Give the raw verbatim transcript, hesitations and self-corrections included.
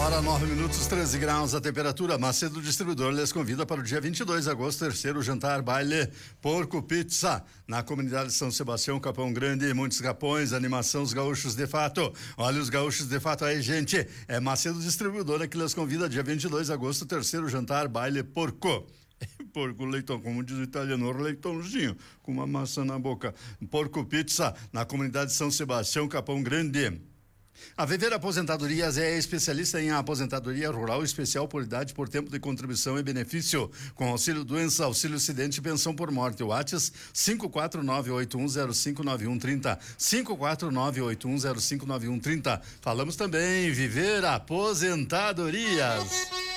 Hora nove minutos, treze graus a temperatura. Macedo Distribuidor lhes convida para o dia vinte e dois de agosto, terceiro jantar baile Porco Pizza, na comunidade São Sebastião, Capão Grande, muitos capões, animação os gaúchos de fato. Olha os gaúchos de fato aí, gente. É Macedo Distribuidor que lhes convida dia vinte e dois de agosto, terceiro jantar baile Porco. Porco leitão, como diz o italiano, leitãozinho, com uma maçã na boca. Porco Pizza, na comunidade São Sebastião, Capão Grande. A Viver Aposentadorias é especialista em aposentadoria rural especial por idade, por tempo de contribuição e benefício, com auxílio doença, auxílio acidente e pensão por morte. WhatsApp cinco quatro nove oito um zero cinco nove um três zero, cinco quatro nove oito um zero cinco nove um três zero. Falamos também Viver Aposentadorias.